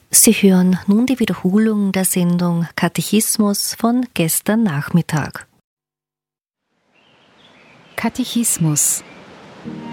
Sie hören nun die Wiederholung der Sendung Katechismus von gestern Nachmittag. Katechismus